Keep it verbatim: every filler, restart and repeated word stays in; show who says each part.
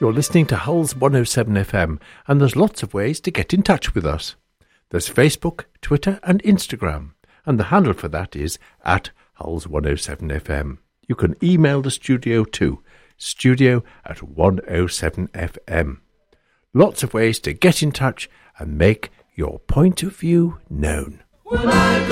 Speaker 1: You're listening to Hull's one oh seven F M, and there's lots of ways to get in touch with us. There's Facebook, Twitter and Instagram, and the handle for that is at Hull's one oh seven F M. You can email the studio too, studio at one oh seven F M. Lots of ways to get in touch and make your point of view known. When I